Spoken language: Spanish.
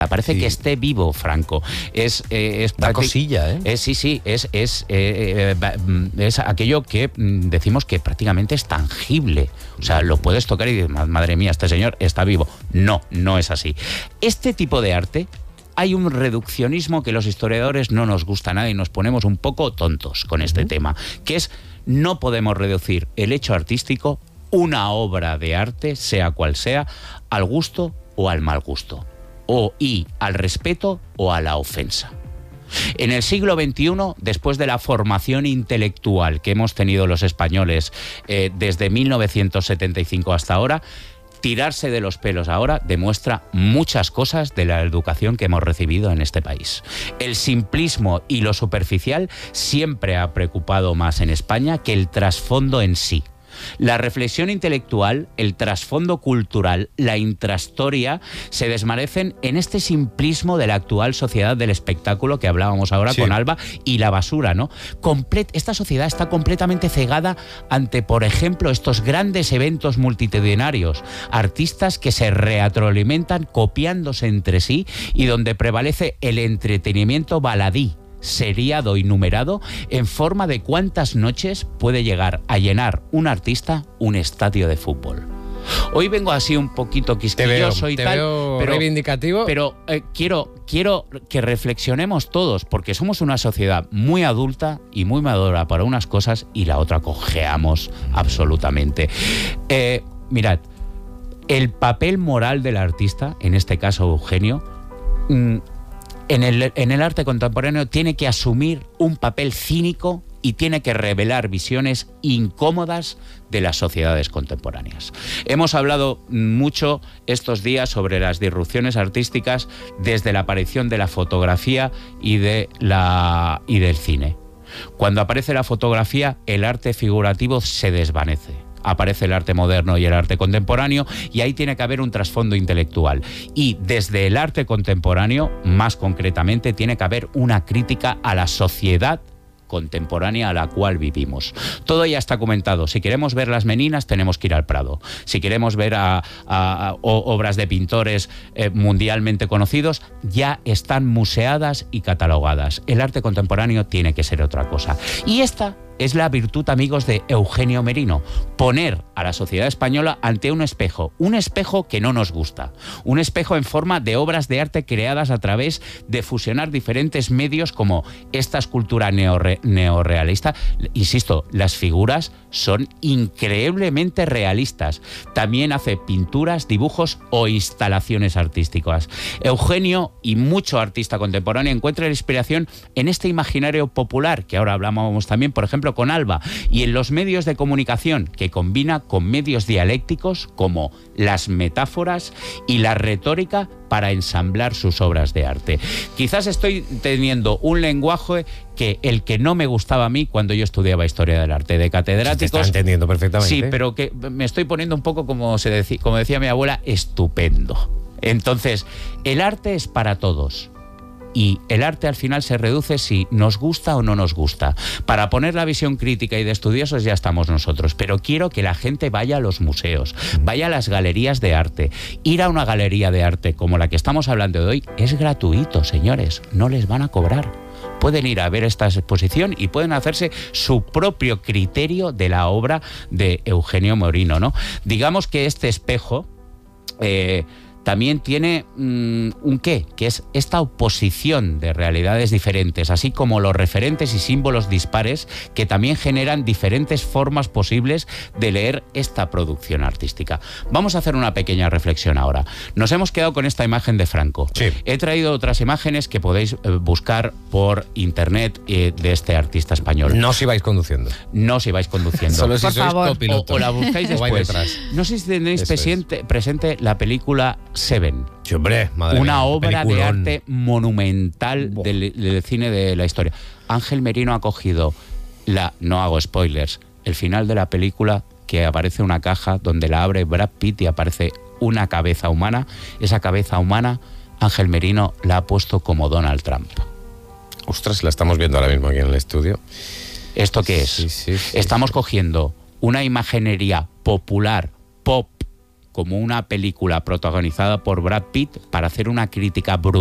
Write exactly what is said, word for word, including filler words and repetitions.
Parece sí. que esté vivo Franco. Es, eh, es da cosilla, ¿eh? Es, sí, sí, es, es, eh, eh, es aquello que decimos que prácticamente es tangible. O sea, lo puedes tocar y dices, madre mía, este señor está vivo. No, no es así. Este tipo de arte, hay un reduccionismo que los historiadores no nos gusta nada y nos ponemos un poco tontos con este uh-huh. tema, que es, no podemos reducir el hecho artístico, una obra de arte, sea cual sea, al gusto o al mal gusto. O y al respeto o a la ofensa. En el siglo veintiuno, después de la formación intelectual que hemos tenido los españoles eh, desde mil novecientos setenta y cinco hasta ahora, tirarse de los pelos ahora demuestra muchas cosas de la educación que hemos recibido en este país. El simplismo y lo superficial siempre ha preocupado más en España que el trasfondo en sí. La reflexión intelectual, el trasfondo cultural, la intrahistoria se desvanecen en este simplismo de la actual sociedad del espectáculo que hablábamos ahora sí. con Alba y la basura, ¿no? Comple- esta sociedad está completamente cegada ante, por ejemplo, estos grandes eventos multitudinarios, artistas que se retroalimentan copiándose entre sí y donde prevalece el entretenimiento baladí, seriado y numerado en forma de cuántas noches puede llegar a llenar un artista un estadio de fútbol. Hoy vengo así un poquito quisquilloso y te tal, veo pero, reivindicativo. pero eh, quiero, quiero que reflexionemos todos, porque somos una sociedad muy adulta y muy madura para unas cosas y la otra cojeamos absolutamente. Eh, mirad, el papel moral del artista, en este caso Eugenio, mmm, En el, en el arte contemporáneo tiene que asumir un papel cínico y tiene que revelar visiones incómodas de las sociedades contemporáneas. Hemos hablado mucho estos días sobre las disrupciones artísticas desde la aparición de la fotografía y, de la, y del cine. Cuando aparece la fotografía, el arte figurativo se desvanece. Aparece el arte moderno y el arte contemporáneo y ahí tiene que haber un trasfondo intelectual. Y desde el arte contemporáneo, más concretamente, tiene que haber una crítica a la sociedad contemporánea a la cual vivimos. Todo ya está comentado. Si queremos ver las Meninas, tenemos que ir al Prado. Si queremos ver a, a, a obras de pintores eh, mundialmente conocidos, ya están museadas y catalogadas. El arte contemporáneo tiene que ser otra cosa. Y esta es la virtud, amigos, de Eugenio Merino: poner a la sociedad española ante un espejo, un espejo que no nos gusta, un espejo en forma de obras de arte creadas a través de fusionar diferentes medios como esta escultura neorre, neorrealista. Insisto, las figuras son increíblemente realistas. También hace pinturas, dibujos o instalaciones artísticas. Eugenio y mucho artista contemporáneo encuentra la inspiración en este imaginario popular, que ahora hablamos también, por ejemplo, con Alba, y en los medios de comunicación, que combina con medios dialécticos como las metáforas y la retórica para ensamblar sus obras de arte. Quizás estoy teniendo un lenguaje que el que no me gustaba a mí cuando yo estudiaba historia del arte, de catedráticos. Se te está entendiendo perfectamente. Sí, pero que me estoy poniendo un poco, como se decía, como decía mi abuela, estupendo. Entonces, el arte es para todos. Y el arte al final se reduce si nos gusta o no nos gusta. Para poner la visión crítica y de estudiosos ya estamos nosotros, pero quiero que la gente vaya a los museos, vaya a las galerías de arte. Ir a una galería de arte como la que estamos hablando de hoy es gratuito, señores, no les van a cobrar. Pueden ir a ver esta exposición y pueden hacerse su propio criterio de la obra de Eugenio Merino, ¿no? Digamos que este espejo Eh, también tiene mmm, un qué, que es esta oposición de realidades diferentes, así como los referentes y símbolos dispares que también generan diferentes formas posibles de leer esta producción artística. Vamos a hacer una pequeña reflexión ahora. Nos hemos quedado con esta imagen de Franco. Sí. He traído otras imágenes que podéis eh, buscar por internet eh, de este artista español. No si vais conduciendo. No si vais conduciendo. Solo si por sois favor. copilotos. O, o la buscáis O vais después. detrás. No sé si tenéis Eso presente, es. presente la película Seven. Sí, hombre, madre Una mía, obra peliculón. de arte monumental del, del cine de la historia. Ángel Merino ha cogido la, no hago spoilers, el final de la película, que aparece una caja donde la abre Brad Pitt y aparece una cabeza humana. Esa cabeza humana, Ángel Merino la ha puesto como Donald Trump. Ostras, la estamos viendo ahora mismo aquí en el estudio. ¿Esto qué es? Sí, sí, sí, Estamos sí. cogiendo una imaginería popular, pop, como una película protagonizada por Brad Pitt para hacer una crítica brutal